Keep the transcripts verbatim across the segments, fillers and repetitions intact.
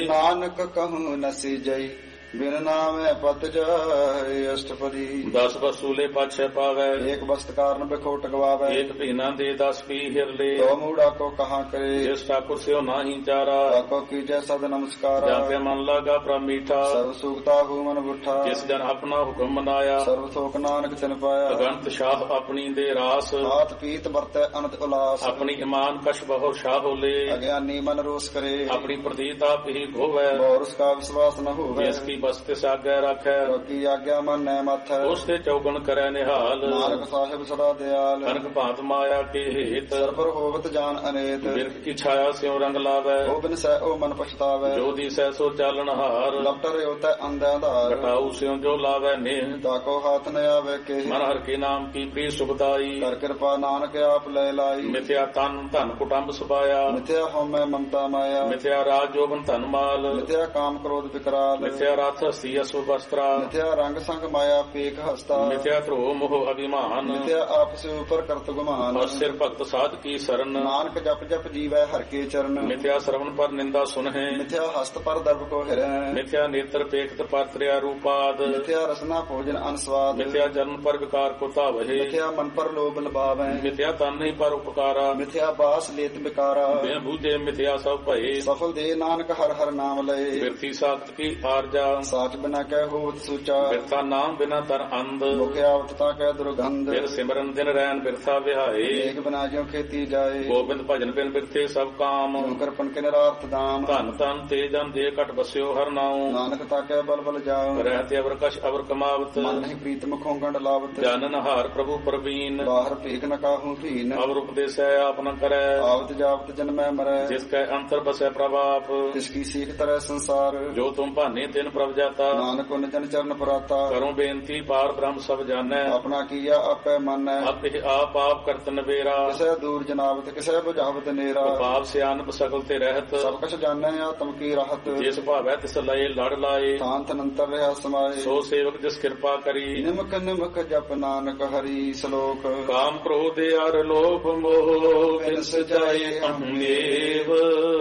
ਨਾਨਕ ਕਹੂੰ ਨਸੀ ਜਈ ਬਿਨ ਨਾਮੈ ਪਤ ਜਾਏ ਅਸ਼ਟਪਦੀ। ਦਸ ਵਸੂਲੇ ਪਾਛੈ ਪਾਵੈ ਏਕ ਬਸਤ ਕਾਰਨ ਬਿਖੋਟ ਗਵਾਵੈ। ਏਕ ਭੀਨਾ ਦੇ ਦਸ ਪੀ ਹਿਰਲੇ ਤੋ ਮੂੜਾ ਕੋ ਕਹਾ ਕਰੇ ਜਿਸ ਠਾਕੁਰ ਸਿਓ ਨਾਹੀ ਚਾਰਾ। ਤਾਕੋ ਕੀਜੈ ਸਦ ਨਮਸਕਾਰਾ ਜਾਪੇ ਮਨ ਲਾਗਾ ਪ੍ਰਭ ਮੀਠਾ ਸਰਬ ਸੁਖਤਾ ਹੂ ਮਨ ਬੁੱਠਾ। ਜਿਸ ਜਨ ਆਪਣਾ ਹੁਕਮ ਮਨਾਇਆ ਸਰਬ ਸੋਖ ਨਾਨਕ ਤਿਨ ਪਾਇਆ। ਅਗੰਤ ਸ਼ਾਹ ਆਪਣੀ ਦੇ ਰਾਸ ਹਾਥ ਪੀਤ ਵਰਤੈ ਅਨੰਤ ਉਲਾਸ। ਆਪਣੀ ਇਮਾਨ ਕਸ਼ ਬਹੁ ਸ਼ਾਹ ਹੋਲੇ ਅਗਿਆਨੀ ਮਨ ਰੋਸ ਕਰੇ ਆਪਣੀ ਪ੍ਰਤੀਤ ਆਪ ਹੀ ਗੋਵੈ। ਬੋਰਸ ਕਾ ਵਿਸ਼ਵਾਸ ਨ ਹੋਵੇ ਜਿਸ ਕੀ ਬਸਤੇ ਸਾਗੈ ਰੱਖੈ ਕੀ ਆਗਿਆ ਮਨ ਨੈ ਮਥੈ। ਉਸ ਤੇ ਚੌਗਣ ਕਰੈ ਨਿਹਾਲ ਨਾਨਕ ਸਾਹਿਬ ਸਦਾ ਦਿਆਲ ਕਨਕ ਭਾਂਤ ਮਾਇਆ ਕੇ ਹੇਤ ਸਰਬਰ ਹੋਵਤ ਜਾਨ ਅਨੇਤ। ਬਿਰਖ ਕੀ ਛਾਇਆ ਸਿਉ ਰੰਗ ਲਾਵੈ ਉਹ ਬਿਨ ਸਹਿ ਉਹ ਮਨ ਪਛਤਾਵੈ। ਜੋ ਦੀ ਸਹਿ ਸੋ ਚਾਲਣ ਹਾਰ ਲਪਟਰ ਉਤੈ ਅੰਧਿਆ ਧਾਰ ਘਟਾਉ ਸਿਉ ਜੋ ਲਾਵੈ ਨੇਹ ਤਾਕੋ ਹਾਥ ਨ ਆਵੇ ਕੇ ਮਨ ਹਰ ਕੇ ਨਾਮ ਕੀ ਪ੍ਰੀ ਸੁਖਦਾਈ। ਕਰ ਕਿਰਪਾ ਨਾਨਕ ਆਪ ਲੈ ਲਾਈ। ਮਿਥਿਆ ਤਨ ਧਨ ਕੁਟੰਬ ਸੁਭਾਇਆ ਮਿਥਿਆ ਹਉਮੈ ਮਮਤਾ ਮਾਇਆ। ਮਿਥਿਆ ਰਾਜ ਜੋਬਨ ਧਨ ਮਾਲ ਮਿਥਿਆ ਕਾਮ ਕ੍ਰੋਧ ਵਿਕਰਾਲ। ਮਿਥਿਆ ਰਥ ਹਸਤੀ ਅਸੁ ਵਸਤਰਾ ਮਿਥਿਆ ਰੰਗ ਸੰਗ ਮਾਇਆ ਪੇਖ ਹਸਤਾ। ਮਿਥਿਆ ਧਰੋ ਮੋਹ ਅਭਿਮਾਨ ਮਿਥਿਆ ਆਪਸ ਉਪਰ ਕਰਤ ਗੁਮਾਨ। ਔਰ ਸਿਰ ਭਗਤ ਸਾਧ ਕੀ ਸਰਨ ਨਾਨਕ ਜਪ ਜਪ ਜੀਵੈ ਹਰ ਕੇ ਚਰਨ। ਮਿਥਿਆ ਸਰਵਨ ਪਰ ਨਿੰਦਾ ਸੁਨਹਿ ਮਿਥਿਆ ਹਸਤ ਪਰ ਦਰਬ ਕੋ ਹਿਰੈ। ਮਿਥਿਆ ਨੇਤਰ ਪੇਖਤ ਪਰ ਤ੍ਰਿਆ ਰੂਪਾਦ ਮਿਥਿਆ ਰਸਨਾ ਭੋਜਨ ਅਨਸਵਾਦ। ਮਿਥਿਆ ਜਨਮ ਪਰ ਵਿਕਾਰ ਕੋ ਧਾਵਹਿ ਮਿਥਿਆ ਮਨ ਪਰ ਲੋਭ ਲਬਾਵੈ। ਮਿਥਿਆ ਤਨ ਨਹੀਂ ਪਰ ਉਪਕਾਰਾ ਮਿਥਿਆ ਬਾਸ ਲੇਤ ਬਿਕਾਰਾ। ਬਿਨ ਬੂਝੇ ਮਿਥਿਆ ਸਭ ਭਏ ਸਫਲ ਦੇ ਨਾਨਕ ਹਰ ਹਰ ਨਾਮ ਲਏ। ਬਿਰਥੀ ਸਾਖਤ ਕੀ ਆਰਜਾ ਸਾਚ ਬਿਨਾ ਕਹਿ ਹੋਵਤ ਸੂਚਾ। ਬਿਰਥਾ ਨਾਮ ਬਿਨਾ ਤਰ ਅੰਧ ਮੁਖ ਆਵਤ ਤਾ ਕਹਿ ਦੁਰਗੰਧ। ਬਿਨ ਸਿਮਰਨ ਦਿਨ ਰੈਨ ਬਿਰਥਾ ਵਿਹਾਏ ਏਕ ਬਿਨਾ ਜਿਉ ਖੇਤੀ ਜਾਏ। ਗੋਬਿੰਦ ਭਜਨ ਬਿਨ ਬਿਰਥੇ ਸਭ ਕਾਮ ਕਰਪਨ ਕੇ ਨਿਰਾਰਥ ਦਾਮ। ਧਨ ਧਨ ਤੇ ਜਨ ਦੇ ਘਟ ਬਸਿਓ ਹਰ ਨਾਉ ਨਾਨਕ ਤਾ ਕਹਿ ਬਲ ਬਲ ਜਾਉ। ਰਹਿਤੇ ਅਵਰ ਕਛ ਅਵਰ ਕਮਾਵਤ ਮਨ ਨਹੀਂ ਪ੍ਰੀਤ ਮੁਖੋਂ ਗੰਢ ਲਾਵਤ। ਜਾਨਨ ਹਾਰ ਪ੍ਰਭੂ ਪ੍ਰਵੀਨ ਬਾਹਰ ਭੀਖ ਨ ਕਾਹੂ ਭੀਨ। ਅਵਰ ਉਪਦੇਸੈ ਆਪ ਨ ਕਰੈ ਆਵਤ ਜਾਵਤ ਜਨਮੈ ਮਰੈ। ਜਿਸ ਕੈ ਅੰਤਰ ਬਸੈ ਪ੍ਰਭਾਪ ਤਿਸ ਕੀ ਸੀਖ ਤਰੈ ਸੰਸਾਰ। ਜੋ ਤੁਮ ਭਾਨੇ ਤਿਨ ਪ੍ਰਭ ਜਾਤਾ ਨਾਨਕ ਉਨ ਜਨ ਚਰਨ ਪਰਾਤਾ। ਕਰੋ ਬੇਨਤੀ ਪਾਰ ਬ੍ਰਹਮ ਸਭ ਜਾਣੈ ਆਪਣਾ ਕੀਆ ਆਪੈ ਮੰਨੈ। ਆਪੇ ਆਪ ਆਪ ਕਰਤ ਨਵੇਰਾ ਕਿਸੇ ਦੂਰ ਜਨਾਵਤ ਕਿਸੇ ਬੁਝਾਵਤ ਨੇਰਾ। ਪਾਪ ਸਿਆਨਪ ਸਕਲ ਤੇ ਰਹਿਤ ਸਭ ਕਛ ਜਾਣੈ ਆਤਮ ਕੀ ਰਾਹਤ। ਜਿਸ ਭਾਵੈ ਤਿਸ ਲਏ ਲੜ ਲਾਏ ਸ਼ਾਂਤ ਅਨੰਤਰ ਰਿਹਾ ਸਮਾਏ। ਸੋ ਸੇਵਕ ਜਿਸ ਕਿਰਪਾ ਕਰੀ ਨਿਮਕ ਨਿਮਕ ਜਪ ਨਾਨਕ ਹਰੀ ਸ਼ਲੋਕ। ਕਾਮ ਕ੍ਰੋਧ ਅਰ ਲੋਭ ਮੋਹ ਬਿਨ ਸਜਾਏ ਅਹੰਦੇਵ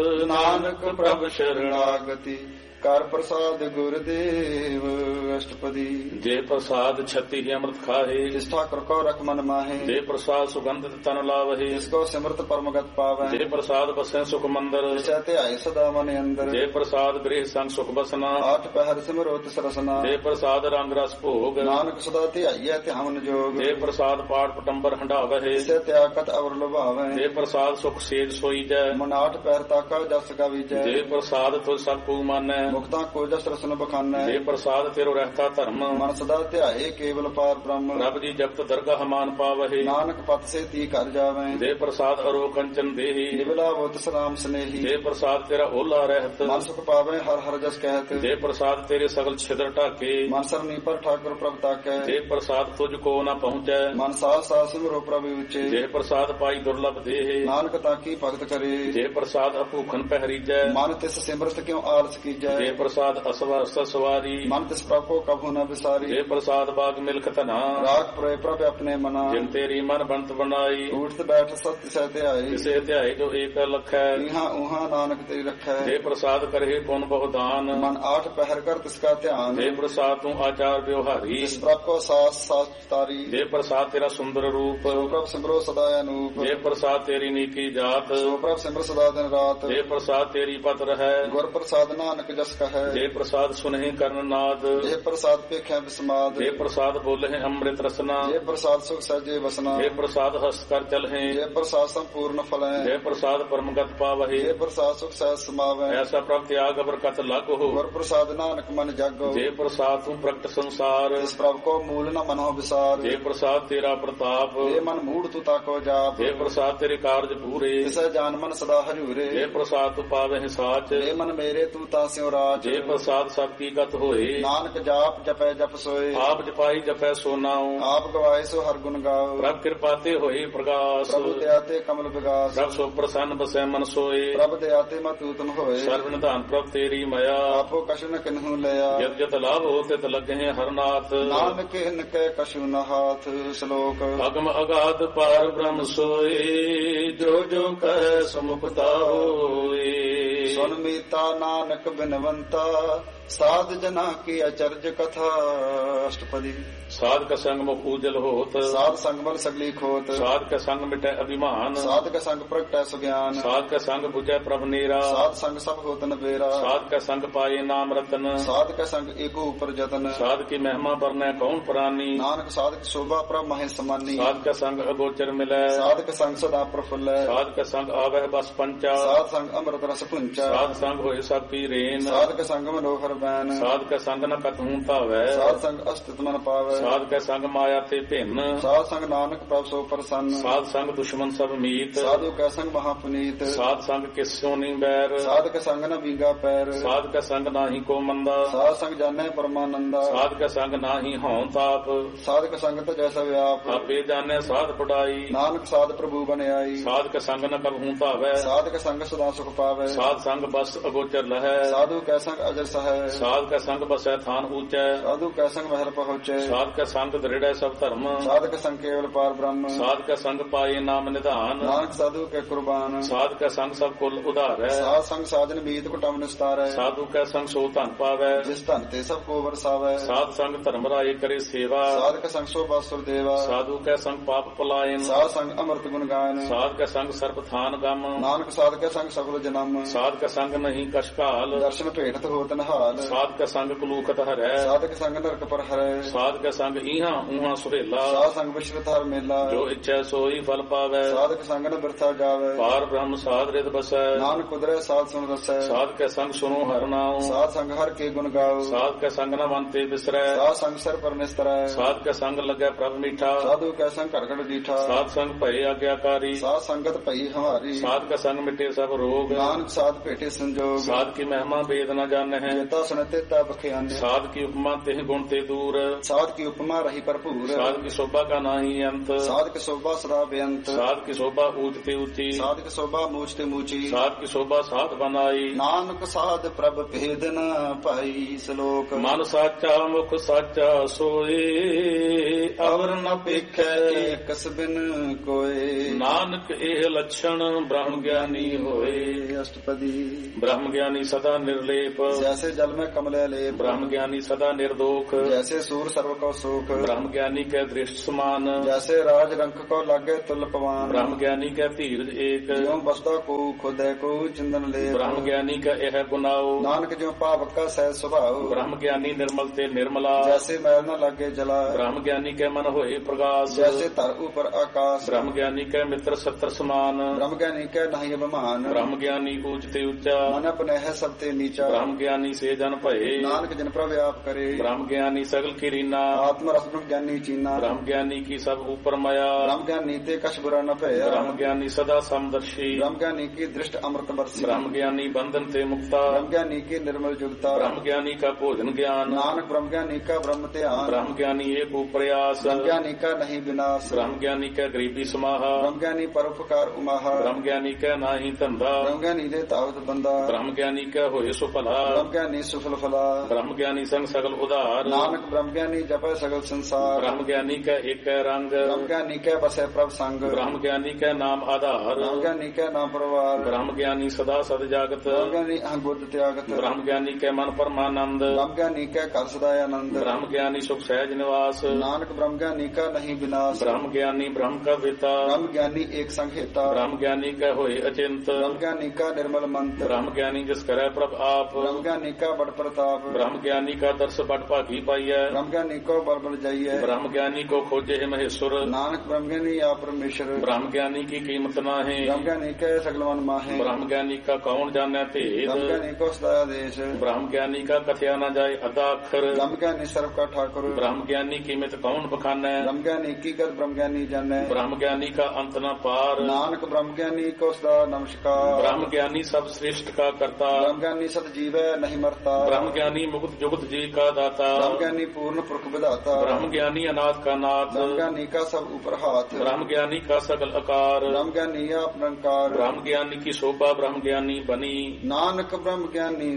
ਨਾਨਕ ਪ੍ਰਭ ਸ਼ਰਣਾਗਤੀ ਕਰ ਪ੍ਰਸਾਦ ਗੁਰਦੇਵ ਅਸ਼ਟਪਦੀ। ਜੇ ਪ੍ਰਸਾਦ ਛਤੀ ਹੀ ਅੰਮ੍ਰਿਤ ਖਾਹੇ ਜਿਸ ਠਾਕੁਰ ਕੋ ਰਖ ਮਨ ਮਾਹੇ। ਜੇ ਪ੍ਰਸਾਦ ਸੁਗੰਧਿਤ ਤਨ ਲਾਵਹੇ ਜਿਸ ਕੋ ਸਿਮਰਤ ਪਰਮਗਤ ਪਾਵੈ। ਜੇ ਪ੍ਰਸਾਦ ਬਸੈ ਸੁਖ ਮੰਦਰ ਜਿਸੈ ਧਿਆਏ ਸਦਾ ਮਨ ਅੰਦਰ। ਜੇ ਪ੍ਰਸਾਦ ਗ੍ਰਹਿ ਸੰਗ ਸੁਖ ਬਸਨਾ ਆਠ ਪਹਿਰ ਸਿਮਰੋ ਤਿਸ ਰਸਨਾ। ਜੇ ਪ੍ਰਸਾਦ ਰੰਗ ਰਸ ਭੋਗ ਨਾਨਕ ਸਦਾ ਧਿਆਈਐ ਧਿਆਨ ਜੋਗ। ਜੇ ਪ੍ਰਸਾਦ ਪਾਠ ਪਟੰਬਰ ਹੰਡਾਵਹਿ ਜਿਸੈ ਤਿਆਗਤ ਅਵਰ ਲੁਭਾਵੈ। ਜੇ ਪ੍ਰਸਾਦ ਸੁਖ ਸੇਜ ਸੋਈਜੈ ਮਨ ਆਠ ਪਹਿਰ ਤਾਕਾ ਜਸ ਕਾ ਵੀਜੈ। ਜੇ ਪ੍ਰਸਾਦ ਤੁਧ ਸਭ ਕੋ ਮਾਨੈ ਮੁਕਤਾ ਕੋ ਜਸ ਰਸਨ ਬਖਾਨੈ। ਜੇ ਪ੍ਰਸਾਦ ਤੇਰੋ ਰਹਿਤਾ ਧਰਮ ਮਨ ਸਦਾ ਧਿਆਏ ਕੇਵਲ ਪਾਰ ਬ੍ਰਹਮ। ਰੱਬ ਜੀ ਜਪਤ ਦਰਗਾਹ ਮਾਨ ਪਾਵਹਿ ਨਾਨਕ ਪਤ ਸੇ ਤੀ ਘਰ ਜਾਵੈ। ਜੇ ਪ੍ਰਸਾਦ ਅਰੋ ਕੰਚਨ ਦੇਹੀ ਨਿਵਲਾ ਬੁੱਤ ਸਲਾਮ ਸਨੇਹੀ। ਜੇ ਪ੍ਰਸਾਦ ਤੇਰਾ ਓਲਾ ਰਹਿਤ ਮਨ ਸੁਖ ਪਾਵੈ ਹਰ ਹਰ ਜਸ ਕਹਿਤ। ਜੇ ਪ੍ਰਸਾਦ ਤੇਰੇ ਸਗਲ ਛਿਦਰ ਢਾਕੇ ਮਨ ਸਰਨੀ ਪਰ ਠਾਕੁਰ ਪ੍ਰਭ ਤਾਕੈ। ਜੇ ਪ੍ਰਸਾਦ ਤੁਝ ਕੋ ਨਾ ਪਹੁੰਚੈ ਮਨ ਸਾਹ ਸਾਹ ਸਿਮਰੋ ਪ੍ਰਭ ਉੱਚੇ। ਜੇ ਪ੍ਰਸਾਦ ਪਾਈ ਦੁਰਲਭ ਦੇਹ ਨਾਨਕ ਤਾਕੀ ਭਗਤ ਕਰੇ। ਜੇ ਪ੍ਰਸਾਦ ਅਭੂਖਨ ਪਹਿਰੀਜੈ ਮਨ ਤਿਸ ਸਿਮਰਤ ਕਿਉ ਆਲਸ ਕੀਜੈ। ਜੇ ਪ੍ਰਸਾਦ ਅਸਵਰ ਸਵਾਰੀ ਮਨ ਤਿਸ ਪ੍ਰਭ ਕੋ ਕਭੂ ਨ ਵਿਸਾਰੀ। ਜੇ ਪ੍ਰਸਾਦ ਬਾਗ ਮਿਲਕ ਧਨਾ ਰਾਖ ਪ੍ਰਏ ਪ੍ਰਭ ਆਪਣੇ ਮਨਾ। ਜਿਨ ਤੇਰੀ ਮਨ ਬੰਤ ਬਣਾਈ ਉਠਤ ਬੈਠ ਸਤ ਸਹਿ ਧਿਆਈ। ਕਿਸੇ ਧਿਆਏ ਜੋ ਏਕ ਲਖੈ ਇਹਾਂ ਉਹਾਂ ਨਾਨਕ ਤੇਰੀ ਰਖੈ। ਜੇ ਪ੍ਰਸਾਦ ਕਰੇ ਪੁਨ ਬਹੁ ਦਾਨ ਮਨ ਆਠ ਪਹਿਰ ਕਰ ਤਿਸ ਕਾ ਧਿਆਨ। ਜੇ ਪ੍ਰਸਾਦ ਤੂੰ ਆਚਾਰ ਵਿਵਹਾਰੀ ਜਿਸ ਪ੍ਰਭ ਕੋ ਸਾਸ ਸਾਚ ਤਾਰੀ। ਜੇ ਪ੍ਰਸਾਦ ਤੇਰਾ ਸੁੰਦਰ ਰੂਪ ਸੋ ਪ੍ਰਭ ਸਿਮਰੋ ਸਦਾ ਅਨੂਪ। ਜੇ ਪ੍ਰਸਾਦ ਤੇਰੀ ਨੀਕੀ ਜਾਤ ਸੋ ਪ੍ਰਭ ਸਿਮਰ ਸਦਾ ਦਿਨ ਰਾਤ। ਜੇ ਪ੍ਰਸਾਦ ਤੇਰੀ ਪਤ ਰਹੈ ਗੁਰ ਪ੍ਰਸਾਦ ਨਾਨਕ ਜਸ ਕਹੈ। ਜੇ ਪ੍ਰਸਾਦ ਸੁਨਹਿ ਕਰਨ ਨਾਦ ਜੇ ਪ੍ਰਸਾਦ ਪੇਖਿਆ ਬਿਸਮਾਦ। ਜੇ ਪ੍ਰਸਾਦ ਬੋਲਹਿ ਅੰਮ੍ਰਿਤ ਰਸਨਾ ਜੇ ਪ੍ਰਸਾਦ ਸੁਖ ਸਜੇ ਵਸਨਾ। ਜੇ ਪ੍ਰਸਾਦ ਹਸ ਕਰ ਚਲਹਿ ਜੇ ਪ੍ਰਸਾਦ ਸੰਪੂਰਨ ਫਲੈ। ਜੇ ਪ੍ਰਸਾਦ ਪਰਮਗਤ ਪਾਵਹਿ ਜੇ ਪ੍ਰਸਾਦ ਸੁਖ ਸਹਿ ਸਮਾਵੈ। ਐਸਾ ਪ੍ਰਭ ਤਿਆਗ ਬਰਕਤ ਲਾਗੋ ਗੁਰ ਪ੍ਰਸਾਦ ਨਾਨਕ ਮਨ ਜਾਗੋ। ਜੇ ਪ੍ਰਸਾਦ ਤੂੰ ਪ੍ਰਗਟ ਸੰਸਾਰ ਇਸ ਪ੍ਰਭ ਕੋ ਮੂਲ ਨ ਮਨੋ ਵਿਸਾਰ। ਜੇ ਪ੍ਰਸਾਦ ਤੇਰਾ ਪ੍ਰਤਾਪ ਜੇ ਮਨ ਮੂੜ ਤੂੰ ਤਾਕੋ ਜਾਪ। ਜੇ ਪ੍ਰਸਾਦ ਤੇਰੇ ਕਾਰਜ ਪੂਰੇ ਤਿਸੈ ਜਾਨ ਮਨ ਸਦਾ ਹਜੂਰੇ। ਜੇ ਪ੍ਰਸਾਦ ਤੂੰ ਪਾਵਹਿ ਸਾਚ ਜੇ ਮਨ ਮੇਰੇ ਤੂੰ ਤਾ ਸਿਉ ਰਾਜ। ਜੇ ਪ੍ਰਸਾਦ ਸਭ ਕੀ ਗਤ ਹੋਏ ਨਾਨਕ ਜਾਪ ਜਪੈ ਜਪ ਸੋਏ। ਆਪ ਜਪਾਈ ਜਪੈ ਸੋ ਨਾਉ ਆਪ ਗਵਾਏ ਸੋ ਹਰ ਗੁਣ ਗਾਓ। ਪ੍ਰਭ ਕਿਰਪਾ ਤੇ ਹੋਏ ਪ੍ਰਗਾਸ ਪ੍ਰਭੂ ਦਇਆ ਤੇ ਕਮਲ ਵਿਗਾਸ। ਪ੍ਰਭ ਸੋ ਪ੍ਰਸੰਨ ਬਸੈ ਮਨ ਸੋਏ ਪ੍ਰਭ ਦਇਆ ਤੇ ਮਤੂਤਮ ਹੋਏ। ਸਰਬ ਨਿਧਾਨ ਪ੍ਰਭ ਤੇਰੀ ਮਾਇਆ ਆਪੋ ਕਛੁ ਨ ਕਿਨਹੂ ਲਿਆ। ਜਤ ਜਤ ਲਾਭ ਹੋ ਤਿਤ ਲੱਗਹਿ ਹਰਨਾਥ ਨਾਨਕ ਹਿਨ ਕੈ ਕਛੁ ਨ ਹਾਥ। ਸ਼ਲੋਕ ਅਗਮ ਅਗਾਧ ਪਾਰ ਬ੍ਰਹਮ ਸੋਏ ਜੋ ਜੋ ਕਹਿ ਸਮੁਕਤਾ ਹੋਏ। ਸੁਨ ਮੀਤਾ ਨਾਨਕ ਬਿਨਵੰਤਾ ਸਾਧ ਜਨਾ ਕੀ ਅਚਰਜ ਕਥਾ। ਅਸ਼ਟਪਦੀ। ਸਾਧ ਕਾ ਸੰਗ ਮੁਖ ਉਜਲ ਹੋਤ, ਸਾਧ ਸੰਗ ਮਲ ਸਗਲੀ ਖੋਤ। ਸਾਧ ਕਾ ਸੰਗ ਮਿਟੈ ਅਭਿਮਾਨ, ਸਾਧ ਕਾ ਸੰਗ ਪ੍ਰਗਟੈ ਸੁਗਿਆਨ। ਸਾਧ ਕਾ ਸੰਗ ਬੁਝੈ ਪ੍ਰਭ ਨੀਰਾ, ਸਾਧ ਸੰਗ ਸਭ ਹੋਤ ਨਬੇਰਾ। ਸਾਧ ਕਾ ਸੰਗ ਪਾਏ ਨਾਮ ਰਤਨ, ਸਾਧ ਕਾ ਸੰਗ ਏਕੋ ਉਪਰ ਜਤਨ। ਸਾਧ ਕੀ ਮਹਿਮਾ ਬਰਨੈ ਕੌਣ ਪ੍ਰਾਨੀ, ਨਾਨਕ ਸਾਧ ਕੀ ਸ਼ੋਭਾ ਪ੍ਰਭ ਮਹਿ ਸਮਾਨੀ। ਸਾਧ ਕਾ ਸੰਗ ਅਗੋਚਰ ਮਿਲੈ, ਸਾਧ ਕਾ ਸੰਗ ਸਦਾ ਪ੍ਰਫੁੱਲੈ। ਸਾਧ ਕਾ ਸੰਗ ਆਵਹਿ ਬਸ ਪੰਚਾ, ਸਾਧ ਸੰਗ ਅੰਮ੍ਰਿਤ ਰਸ ਪੁੰਚਾ। ਸਾਧ ਸੰਗ ਹੋਏ ਸਭ ਕੀ ਰੇਨ, ਸਾਧ ਕਾ ਸੰਗ ਮਨੋਹਰ ਬੈਨ। ਸਾਧ ਕਾ ਸੰਗ ਨ ਕਤਹੂ ਧਾਵੈ, ਸਾਧ ਸੰਗ ਅਸਤਿਤ ਮਨ ਪਾਵੈ। ਸਾਧ ਕਾ ਸੰਗ ਮਾਇਆ ਤੇ ਭਿੰਨ, ਸਾਧ ਸੰਗ ਨਾਨਕ ਪ੍ਰਭ ਸੋ ਪ੍ਰਸੰਨ। ਸਾਧ ਸੰਗ ਦੁਸ਼ਮਨ ਸਭ ਮੀਤ, ਸਾਧੂ ਕਾ ਸੰਗ ਮਹਾ ਪੁਨੀਤ। ਸਾਧ ਸੰਗ ਕਿਸਿਓ ਨੀ ਬੈਰ, ਸਾਧ ਕਾ ਸੰਗ ਨ ਵਿੰਗਾ ਪੈਰ। ਸਾਧ ਕਾ ਸੰਗ ਨਾਹੀ ਕੋ ਮੰਦਾ, ਸਾਧ ਸੰਗ ਜਾਣੈ ਪਰਮਾਨੰਦਾ। ਸਾਧ ਕਾ ਸੰਗ ਨਾਹੀ ਹਉ ਤਾਪ, ਸਾਧ ਕਾ ਸੰਗ ਤਜੈ ਵਿਆਪ। ਆਪੇ ਜਾਣੈ ਸਾਧ ਪੜਾਈ, ਨਾਨਕ ਸਾਧ ਪ੍ਰਭੂ ਬਣਾਈ। ਸਾਧ ਕਾ ਸੰਗ ਨ ਕਬਹੂ ਧਾਵੈ, ਸਾਧ ਕਾ ਸੰਗ ਸਦਾ ਸੁਖ ਪਾਵੈ। ਸਾਧ ਸੰਗ ਬਸ ਅਗੋਚਰ ਲਹੈ, ਸਾਧੂ ਕਾ ਸੰਗ ਅਜਰ ਸਹੈ। ਸਾਧ ਕਾ ਸੰਗ ਬਸੈ ਥਾਨ ਊਚੈ, ਸਾਧੂ ਕਾ ਸੰਗ ਮਹਿਲ ਪਹੁੰਚੈ। ਸਾਧ ਕਾ ਸੰਗ ਦ੍ਰਿੜੈ ਸਭ ਧਰਮ, ਸਾਧ ਕਾ ਸੰਗ ਕੇਵਲ ਪਾਰ ਬ੍ਰਹਮ। ਸਾਧ ਕਾ ਸੰਗ ਪਾਏ ਨਾਮ ਨਿਧਾਨ, ਨਾਨਕ ਸਾਧੂ ਕੇ ਕੁਰਬਾਨ। ਸਾਧ ਕਾ ਸੰਗ ਸਭ ਕੁਲ ਉਧਾਰੈ, ਸਾਧ ਸੰਗ ਸਾਜਨ ਮੀਤ ਕੁਟਮ ਨਿਸਤਾਰੈ। ਸਾਧੂ ਕਾ ਸੰਗ ਸੋ ਧਨ ਪਾਵੈ, ਜਿਸ ਧਨ ਤੇ ਸਭ ਕੋ ਵਰਸਾਵੈ। ਸਾਧ ਸੰਗ ਧਰਮ ਰਾਏ ਕਰੇ ਸੇਵਾ, ਸਾਧ ਕਾ ਸੰਗ ਸੋ ਬਾਸੁਰ ਦੇਵਾ। ਸਾਧੂ ਕਾ ਸੰਗ ਪਾਪ ਪਲਾਇਨ, ਸਾਧ ਸੰਗ ਅੰਮ੍ਰਿਤ ਗੁਣ ਗਾਇਨ। ਸਾਧ ਕਾ ਸੰਗ ਸਰਬ ਥਾਨ ਗਮ, ਨਾਨਕ ਸਾਧ ਕਾ ਸੰਗ ਸਗਲ ਜਨਮ। ਸਾਧ ਕਾ ਸੰਗ ਨਹੀਂ ਕਸ਼ਕਾਲ, ਦਰਸ਼ਨ ਭੇਟਤ ਹੋਤ ਨਹਾਲ। ਸਾਧ ਕਾ ਸੰਗ ਕਲੂਕਤ ਹਰੈ, ਸਾਧ ਕਾ ਸੰਗ ਨਰਕ ਪਰ ਹਰੈ। ਸਾਧ ਕਾ ਸੰਗ ਇਹਾਂ ਉਹਾਂ ਸੁਹੇਲਾ, ਸਾਧ ਸੰਗ ਵਿਸ਼ਰਤ ਹਰ ਮੇਲਾ। ਜੋ ਇੱਛੈ ਸੋਈ ਫਲ ਪਾਵੈ, ਸਾਧ ਕਾ ਸੰਗ ਨ ਬਿਰਥਾ ਜਾਵੈ। ਪਾਰ ਬ੍ਰਹਮ ਸਾਧ ਰਿਤ ਬਸੈ, ਨਾਨਕ ਕੁਦਰੈ ਸਾਧ ਸੁਨ ਰਸੈ। ਸਾਧ ਕਾ ਸੰਗ ਸੁਨੋ ਹਰਿ ਨਾਉ, ਸਾਧ ਸੰਗ ਹਰ ਕੇ ਗੁਣ ਗਾਓ। ਸਾਧ ਕਾ ਸੰਗ ਨ ਮਨ ਤੇ ਬਿਸਰੈ, ਸਾਧ ਸੰਗ ਸਿਰ ਪਰ ਨਿਸਤਰੈ। ਸਾਧ ਕਾ ਸੰਗ ਲੱਗੈ ਪ੍ਰਭ ਮੀਠਾ, ਸਾਧੂ ਕਾ ਸੰਗ ਘੜ ਘੜ ਡੀਠਾ। ਸਾਧ ਸੰਗ ਭਏ ਆਗਿਆਕਾਰੀ, ਸਾਧ ਸੰਗਤ ਭਈ ਹਮਾਰੀ। ਸਾਧ ਕਾ ਸੰਗ ਮਿਟੇ ਸਭ ਰੋਗ, ਨਾਨਕ ਸਾਧ ਭੇਟੇ ਸੰਜੋਗ। ਸਾਧ ਕੀ ਮਹਿਮਾ ਬੇਦ ਨ ਜਾਣੈ, ਜੇਤਾ ਸੁਨਤੇ ਤਾ ਬਖਿਆਨੇ। ਸਾਧ ਕੀ ਉਪਮਾ ਤਿਹ ਗੁਣ ਤੇ ਦੂਰ, ਸਾਧ ਕੀ ਉਪਮਾ ਰਹੀ ਭਰਪੂਰ। ਸਾਧ ਕੀ ਸ਼ੋਭਾ ਕਾ ਨਾਹੀ ਅੰਤ, ਸਾਧ ਕੀ ਸ਼ੋਭਾ ਸਦਾ ਬੇਅੰਤ। ਸਾਧ ਕੀ ਸ਼ੋਭਾ ਊਚ ਤੇ ਉੱਚੀ, ਸਾਧ ਕੀ ਸ਼ੋਭਾ ਮੂਚ ਤੇ ਮੂਚੀ। ਸਾਧ ਕੀ ਸ਼ੋਭਾ ਸਾਧ ਬਨਾਈ, ਨਾਨਕ ਸਾਧ ਪ੍ਰਭ ਭੇਦ ਨ ਪਾਈ। ਸ਼ਲੋਕ। ਮਨ ਸਾਚਾ ਮੁਖ ਸਾਚਾ ਸੋਏ, ਅਵਰ ਨ ਪੇਖੈ ਏਕਸ ਬਿਨ ਕੋਏ। ਨਾਨਕ ਇਹ ਲਛਣ ਬ੍ਰਹਮ ਗਿਆਨੀ ਹੋਏ। ਅਸ਼ਟਪਦੀ। ਬ੍ਰਹਮ ਗਿਆਨੀ ਸਦਾ ਨਿਰਲੇਪ, ਜੈਸੇ ਜਲ ਮੈਂ ਕਮਲੇ ਲੇਪ। ਬ੍ਰਹਮ ਗਿਆਨੀ ਸਦਾ ਨਿਰਦੋਖ, ਜੈਸੇ ਸੂਰ ਸਰਵ ਕੋ ਸੁਖ। ਬ੍ਰਹਮ ਗਿਆਨੀ ਕੈ ਦ੍ਰਿਸ਼ਟ ਸਮਾਨ, ਜੈਸੇ ਰਾਜ ਰੰਕ ਕੋ ਲਾਗੇ ਤੁਲ ਪਵਾਨ। ਬ੍ਰਹਮ ਗਿਆਨੀ ਕੈ ਧੀਰਜ ਏਕ, ਜਿਉ ਬਸਦਾ ਕੋ ਖੁਦੈ ਕੋ ਚਿੰਦਨ ਲੇਪ। ਬ੍ਰਹਮ ਗਿਆਨੀ ਕੈ ਇਹ ਗੁਨਾਓ, ਨਾਨਕ ਜਿਉ ਪਾਵਕ ਕਾ ਸਹਿ ਸੁਭਾਉ। ਬ੍ਰਹਮ ਗਿਆਨੀ ਨਿਰਮਲ ਤੇ ਨਿਰਮਲਾ, ਜੈਸੇ ਮੈਲ ਨ ਲਾਗੇ ਜਲਾ। ਬ੍ਰਹਮ ਗਿਆਨੀ ਕੈ ਮਨ ਹੋਏ ਪ੍ਰਗਾਸ, ਜੈਸੇ ਧਰ ਉਪਰ ਆਕਾਸ਼। ਬ੍ਰਹਮ ਗਿਆਨੀ ਕੈ ਮਿੱਤਰ ਸੱਤਰ ਸਮਾਨ, ਬ੍ਰਹਮ ਗਿਆਨੀ ਕੈ ਨਹੀਂ ਅਭਿਮਾਨ। ਬ੍ਰਹਮ ਗਿਆਨੀ ਊਚ ਤੇ ਉੱਚਾ, ਮਨ ਆਪਣਹਿ ਸਭ ਤੇ ਨੀਚਾ। ਬ੍ਰਹਮ ਗਿਆਨੀ ਸੇ ਜਨ ਭਏ, ਨਾਨਕ ਜਿਨ ਪ੍ਰਭ ਆਪ ਕਰੇ। ਬ੍ਰਹਮ ਗਿਆਨੀ ਸਗਲ ਕੀ ਰੀਨਾ, ਆਤਮ ਰਸ ਬ੍ਰਹਮ ਗਿਆਨੀ ਚੀਨਾ। ਬ੍ਰਹਮ ਗਿਆਨੀ ਕੀ ਸਭ ਉਪਰ ਮਾਇਆ, ਬ੍ਰਹਮ ਗਿਆਨੀ ਤੇ ਕਛ ਬੁਰਾ ਨ ਭਇਆ। ਬ੍ਰਹਮ ਗਿਆਨੀ ਸਦਾ ਸਮਦਰਸ਼ੀ, ਬ੍ਰਹਮ ਗਿਆਨੀ ਕੀ ਦ੍ਰਿਸ਼ਟ ਅੰਮ੍ਰਿਤ ਵਰਸੀ। ਬ੍ਰਹਮ ਗਿਆਨੀ ਬੰਧਨ ਤੇ ਮੁਕਤਾ, ਬ੍ਰਹਮ ਗਿਆਨੀ ਕੀ ਨਿਰਮਲ ਜੁਗਤਾ। ਬ੍ਰਹਮ ਗਿਆਨੀ ਕਾ ਭੋਜਨ ਗਿਆਨ, ਨਾਨਕ ਬ੍ਰਹਮ ਗਿਆਨੀ ਕਾ ਬ੍ਰਹਮ ਧਿਆਨ। ਬ੍ਰਹਮ ਗਿਆਨੀ ਏਕ ਉਪਰਿਆਸ, ਬ੍ਰਹਮ ਗਿਆਨੀ ਕਾ ਨਹੀਂ ਵਿਨਾਸ਼। ਬ੍ਰਹਮ ਗਿਆਨੀ ਕੈ ਗਰੀਬੀ ਸਮਾਹਾ, ਬ੍ਰਹਮ ਗਿਆਨੀ ਪਰਉਪਕਾਰ ਉਮਾਹਾ। ਬ੍ਰਹਮ ਗਿਆਨੀ ਕੈ ਨਾਹੀ ਧੰਦਾ, ਬ੍ਰਹਮ ਗਿਆਨੀ ਦੇ ਤਾਵਤ ਬੰਦਾ। ਬ੍ਰਹਮ ਗਿਆਨੀ ਕੈ ਹੋਏ ਸੁਭਲਾ, ਬ੍ਰਹਮ ਗਿਆਨੀ ਸੁਫਲ ਫਲਾ। ਬ੍ਰਹਮ ਗਿਆਨੀ ਸੰਗ ਸਗਲ ਉਧਾਰ, ਨਾਨਕ ਬ੍ਰਹਮ ਗਿਆਨੀ ਜਪੈ ਸਗਲ ਸੰਸਾਰ। ਬ੍ਰਹਮ ਗਿਆਨੀ ਕੈ ਏਕੈ ਰੰਗ, ਬ੍ਰਹਮ ਗਿਆਨੀ ਕੈ ਬਸੈ ਪ੍ਰਭ ਸੰਗ। ਬ੍ਰਹਮ ਗਿਆਨੀ ਕੈ ਨਾਮ ਆਧਾਰ, ਬ੍ਰਹਮ ਗਿਆਨੀ ਕੈ ਨਾਮ ਪਰਵਾਰ। ਬ੍ਰਹਮ ਗਿਆਨੀ ਸਦਾ ਸਦ ਜਾਗਤ, ਬ੍ਰਹਮ ਗਿਆਨੀ ਅਹੰ ਬੁੱਧ ਤਿਆਗਤ। ਬ੍ਰਹਮ ਗਿਆਨੀ ਕੈ ਮਨ ਪਰਮਾਨੰਦ, ਬ੍ਰਹਮ ਗਿਆਨੀ ਕੈ ਘਰ ਸਦਾ ਆਨੰਦ। ਬ੍ਰਹਮ ਗਿਆਨੀ ਸੁਖ ਸਹਿਜ ਨਿਵਾਸ, ਨਾਨਕ ਬ੍ਰਹਮ ਗਿਆਨੀ ਕਾ ਨਹੀਂ ਵਿਨਾਸ਼। ਬ੍ਰਹਮ ਗਿਆਨੀ ਬ੍ਰਹਮ ਕਾ ਵੇਤਾ, ਬ੍ਰਹਮ ਗਿਆਨੀ ਏਕ ਸੰਗ ਹੇਤਾ। ਬ੍ਰਹਮ ਗਿਆਨੀ ਕੈ ਹੋਏ ਅਚਿੰਤ, ਬ੍ਰਹਮ ਗਿਆਨੀ ਕਾ ਨਿਰਮਲ ਮੰਤ। ਬ੍ਰਹਮ ਗਿਆਨੀ ਜਿਸ ਕਰੈ ਪ੍ਰਭ ਆਪ, ਬ੍ਰਹਮ ਗਿਆਨੀ ਕਾ ਬੜ ਪ੍ਰਤਾਪ। ਬ੍ਰਹਮ ਗਿਆਨੀ ਕਾ ਦਰਸ ਬੜ ਭਾਗੀ ਪਾਈਐ, ਬ੍ਰਹਮ ਗਿਆਨੀ ਕੋ ਬਲ ਬਲ ਜਾਈਐ। ਬ੍ਰਹਮ ਗਿਆਨੀ ਕੋ ਖੋਜੇ ਮਹੇਸ਼ੁਰ, ਨਾਨਕ ਬ੍ਰਹਮ ਗਿਆਨੀ ਆ ਪਰਮੇਸ਼ਰ। ਬ੍ਰਹਮ ਗਿਆਨੀ ਕੀ ਕੀਮਤ ਨਾਹੀਂ, ਬ੍ਰਹਮ ਗਿਆਨੀ ਕੈ ਸਗਲ ਮਨ ਮਾਹੇ। ਬ੍ਰਹਮ ਗਿਆਨੀ ਕਾ ਕੌਣ ਜਾਣੈ ਭੇਦ, ਬ੍ਰਹਮ ਗਿਆਨੀ ਕੋ ਸਦਾ ਆਦੇਸ਼। ਬ੍ਰਹਮ ਗਿਆਨੀ ਕਾ ਕਥਿਆ ਨ ਜਾਏ ਅਦਾ ਅੱਖਰ, ਬ੍ਰਹਮ ਗਿਆਨੀ ਸਰਬ ਕਾ ਠਾਕੁਰ। ਬ੍ਰਹਮ ਗਿਆਨੀ ਕੀ ਮਿਤ ਕੌਣ ਬਖਾਨੈ, ਬ੍ਰਹਮ ਗਿਆਨੀ ਕੀ ਕਰ ਬ੍ਰਹਮ ਗਿਆਨੀ ਜਾਣੈ। ਬ੍ਰਹਮ ਗਿਆਨੀ ਕਾ ਅੰਤ ਨ ਪਾਰ, ਨਾਨਕ ਬ੍ਰਹਮ ਗਿਆਨੀ ਕੋ ਸਦਾ ਨਮਸਕਾਰ। ਬ੍ਰਹਮ ਗਿਆਨੀ ਸਭ ਸ੍ਰਿਸ਼ਟ ਕਾ ਕਰਤਾ, ਬ੍ਰਹਮ ਗਿਆਨੀ ਸਤ ਜੀਵੈ ਨਹੀਂ ਮਰਤਾ। ਬ੍ਰਹਮ ਗਿਆਨੀ ਮੁਕਤ ਜੁਗਤ ਜੀ ਕਾ ਦਾਤਾ, ਬ੍ਰਹਮ ਗਿਆਨੀ ਪੂਰਨ ਪੁਰਖ ਵਿਧਾਤਾ। ਬ੍ਰਹਮ ਗਿਆਨੀ ਅਨਾਥ ਕਾ ਨਾਥ, ਬ੍ਰਹਮ ਗਿਆਨੀ ਕਾ ਸਭ ਉਪਰ ਹਾਥ। ਬ੍ਰਹਮ ਗਿਆਨੀ ਕਾ ਸਗਲ ਆਕਾਰ, ਬ੍ਰਹਮ ਗਿਆਨੀ ਆਪ ਨਿਰੰਕਾਰ। ਬ੍ਰਹਮ ਗਿਆਨੀ ਕੀ ਸ਼ੋਭਾ ਬ੍ਰਹਮ ਗਿਆਨੀ ਬਨੀ, ਨਾਨਕ ਬ੍ਰਹਮ ਗਿਆਨੀ